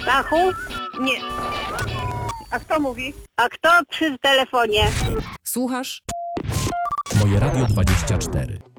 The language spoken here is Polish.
Stachu? Nie. A kto mówi? A kto przy telefonie? Słuchasz? Moje Radio 24.